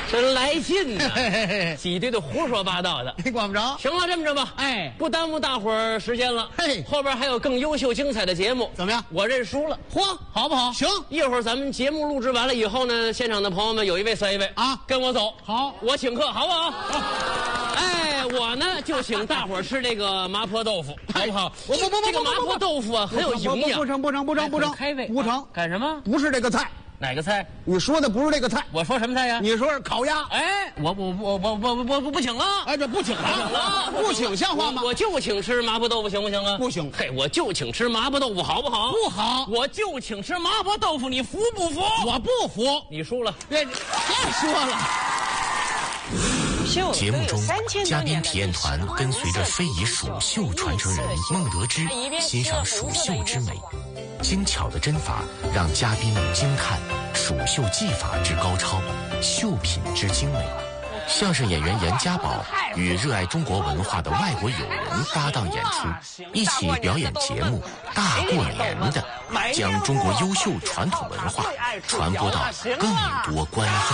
真来劲呐！挤兑的胡说八道的， 你管不着。 行了，这么着吧， 哎， 不耽误大伙儿时间了。 嘿， 后边还有更优秀精彩的节目， 怎么样？ 我认输了。 嚯， 好不好？ 行， 一会儿咱们节目录制完了以后呢，现场的朋友们有一位算一位啊， 跟我走。 好， 我请客，好不好？好。哎，我呢就请大伙儿吃这个麻婆豆腐，好不好？ 不， 这个麻婆豆腐啊很有营养。 不成， 开胃， 不成， 干什么？ 不是这个菜。 哪个菜？ 你说的不是这个菜。 我说什么菜呀？ 你说是烤鸭。 哎，我不请了。 哎，这不请了，不请像话吗？ 我就请吃麻婆豆腐，行不行啊？ 不行。 嘿，我就请吃麻婆豆腐，好不好？ 不好。 我就请吃麻婆豆腐，你服不服？ 我不服。 你输了。 别说了。 节目中，嘉宾体验团跟随着非遗蜀绣传承人孟德之欣赏蜀绣之美，精巧的针法让嘉宾们惊叹蜀绣技法之高超，绣品之精美。相声演员严家宝与热爱中国文化的外国友人搭档演出，一起表演节目《大过年的》，将中国优秀传统文化传播到更多关。